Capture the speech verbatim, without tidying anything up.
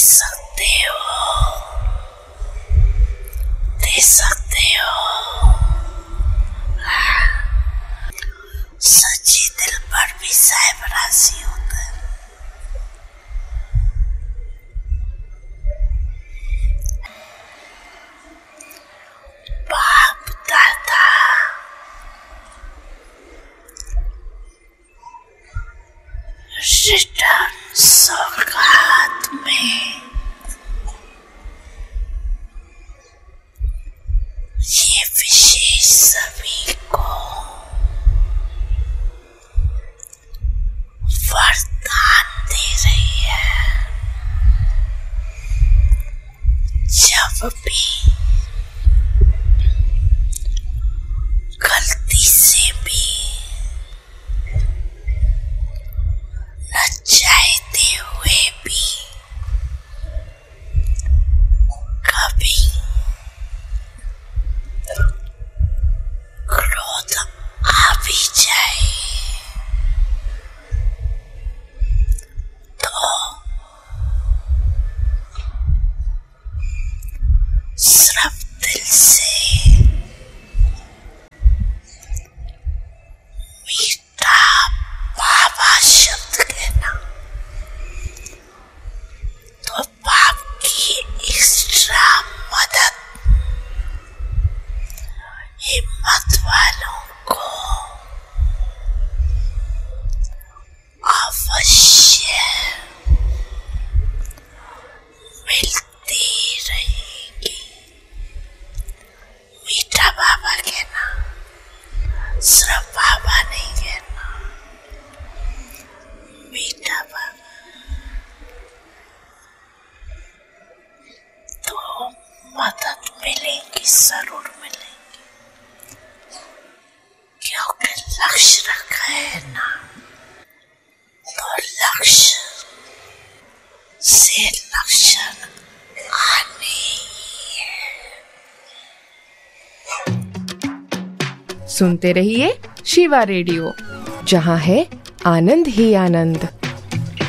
सकते हो, दे सकते हो। सच्ची दिल पर भी साहिब राशि होता है। बाप दादा रिटर्न सौगात में ये विशेष सभी को वरदान दे रही है। जब भी गलती से भी न चाहते हुए भी कभी क्रोध आ भी जाए तो सिर्फ दिल से मीठा बाबा शब्द कहना तो बाप की एक्स्ट्रा मदद हिम्मत वालों को अवश्य मिलती रहेगी। मीठा बाबा कहना, सिर्फ बाबा नहीं कहना, मीठा बाबा। तो मदद मिलेगी, जरूर मिलेगी, क्योंकि लक्ष्य रखा है ना, तो लक्ष्य से लक्ष्य आने ही है। सुनते रहिए शिवा रेडियो, जहां है आनंद ही आनंद।